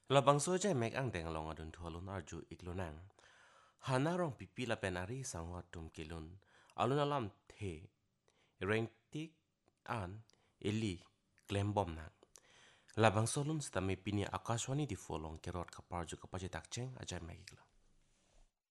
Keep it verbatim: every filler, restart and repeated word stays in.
Labang soja mek ang deng long adun thualun arju iklunang. Hana rong pipi la penari sangot tum kilun. Alun alam the. Reng tik an ili klembom nang. Labang solun stami pini akaswani di folong kerot kaparju kapajitak ceng ajay megikla.